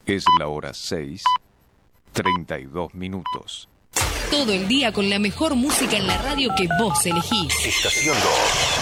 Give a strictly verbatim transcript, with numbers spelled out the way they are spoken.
Es la hora seis, treinta y dos minutos. Todo el día con la mejor música en la radio que vos elegís. Estación dos.